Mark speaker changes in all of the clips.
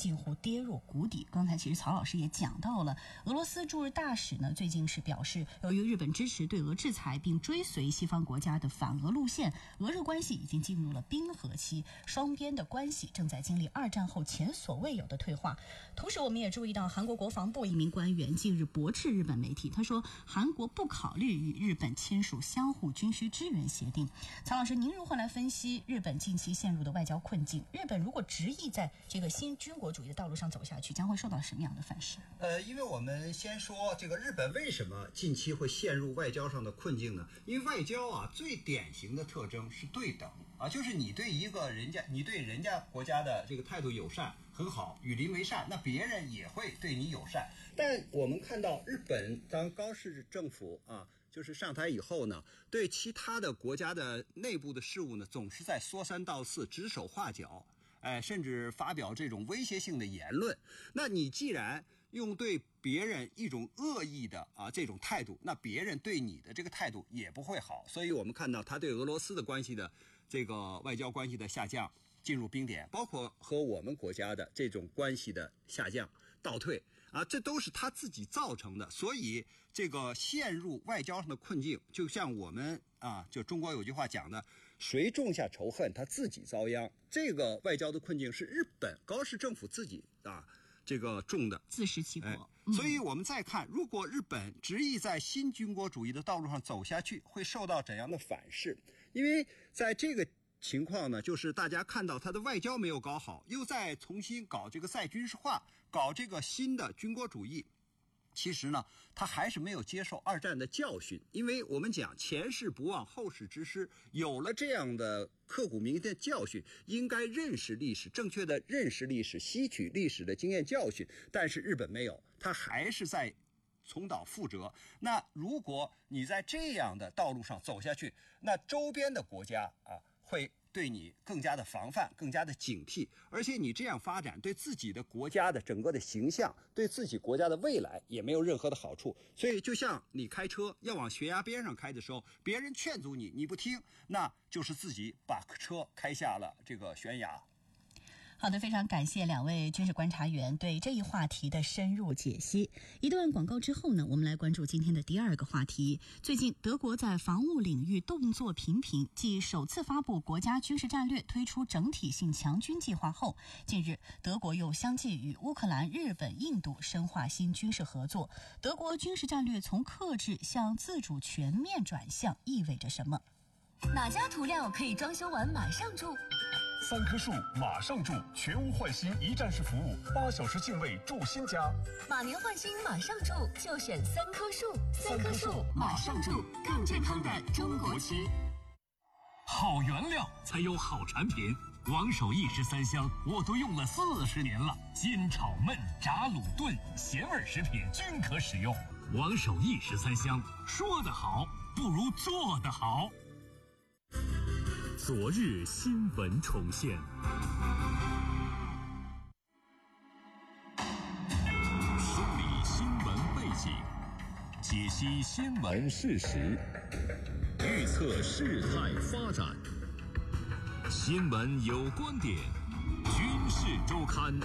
Speaker 1: 近乎跌入谷底。刚才其实曹老师也讲到了，俄罗斯驻日大使呢最近是表示，由于日本支持对俄制裁并追随西方国家的反俄路线，俄日关系已经进入了冰河期，双边的关系正在经历二战后前所未有的退化。同时我们也注意到，韩国国防部一名官员近日驳斥日本媒体，他说韩国不考虑与日本签署相互军需支援协定。曹老师，您如何来分析日本近期陷入的外交困境？日本如果执意在这个新军国主义的道路上走下去，将会受到什么样的反噬？
Speaker 2: 因为我们先说这个日本为什么近期会陷入外交上的困境呢？因为外交啊，最典型的特征是对等啊，就是你对人家国家的这个态度友善很好，与邻为善，那别人也会对你友善。但我们看到日本当高市政府啊，就是上台以后呢，对其他的国家的内部的事务呢，总是在说三道四、指手画脚，甚至发表这种威胁性的言论。那你既然用对别人一种恶意的这种态度，那别人对你的这个态度也不会好。所以我们看到他对俄罗斯的关系的这个外交关系的下降，进入冰点，包括和我们国家的这种关系的下降、倒退啊，这都是他自己造成的。所以这个陷入外交上的困境，就像我们就中国有句话讲的，谁种下仇恨，他自己遭殃。这个外交的困境是日本高市政府自己这个种的，
Speaker 1: 自食其果。
Speaker 2: 所以我们再看，如果日本执意在新军国主义的道路上走下去，会受到怎样的反噬？因为在这个情况呢，就是大家看到他的外交没有搞好，又在重新搞这个再军事化，搞这个新的军国主义。其实呢，他还是没有接受二战的教训，因为我们讲前事不忘后事之师，有了这样的刻骨铭心的教训，应该认识历史，正确的认识历史，吸取历史的经验教训。但是日本没有，他还是在重蹈覆辙。那如果你在这样的道路上走下去，那周边的国家会对你更加的防范，更加的警惕，而且你这样发展对自己的国家的整个的形象，对自己国家的未来也没有任何的好处。所以就像你开车要往悬崖边上开的时候，别人劝阻你，你不听，那就是自己把车开下了这个悬崖。
Speaker 1: 好的，非常感谢两位军事观察员对这一话题的深入解析。一段广告之后呢，我们来关注今天的第二个话题。最近德国在防务领域动作频频，继首次发布国家军事战略，推出整体性强军计划后，近日德国又相继与乌克兰、日本、印度深化新军事合作。德国军事战略从克制向自主全面转向意味着什么？
Speaker 3: 哪家涂料可以装修完马上住
Speaker 4: ？3棵树马上住，全屋换新一站式服务，8小时净位住新家。
Speaker 3: 马年换新马上住，就选3棵树。3棵树马上住，更健康的中国吃。
Speaker 4: 好原料才有好产品，王守义13香我都用了40年了，煎炒焖炸卤炖咸味食品均可使用。王守义13香，说得好不如做得好。昨日新闻重现，梳理新闻背景，解析新闻事实，预测事态发展。新闻有观点，军事周刊。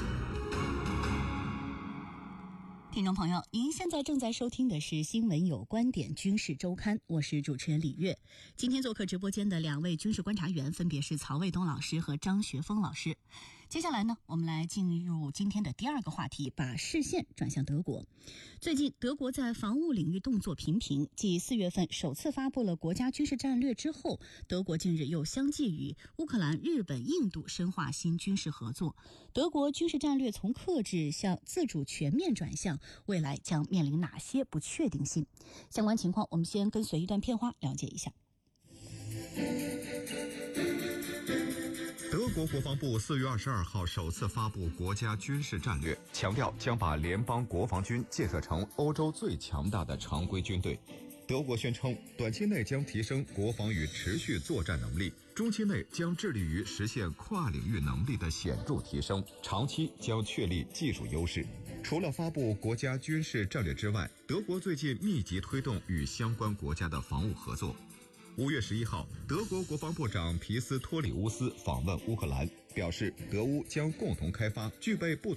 Speaker 1: 听众朋友，您现在正在收听的是新闻有观点军事周刊，我是主持人李月。今天做客直播间的两位军事观察员分别是曹卫东老师和张学峰老师。接下来呢，我们来进入今天的第二个话题，把视线转向德国。最近德国在防务领域动作频频，继4月份首次发布了国家军事战略之后，德国近日又相继与乌克兰、日本、印度深化新军事合作。德国军事战略从克制向自主全面转向，未来将面临哪些不确定性？相关情况我们先跟随一段片花了解一下。
Speaker 5: 德国国防部4月22号首次发布国家军事战略，强调将把联邦国防军建设成欧洲最强大的常规军队。德国宣称，短期内将提升国防与持续作战能力，中期内将致力于实现跨领域能力的显著提升，长期将确立技术优势。除了发布国家军事战略之外，德国最近密集推动与相关国家的防务合作。5月11号，德国国防部长皮斯托里乌斯访问乌克兰，表示德乌将共同开发具备不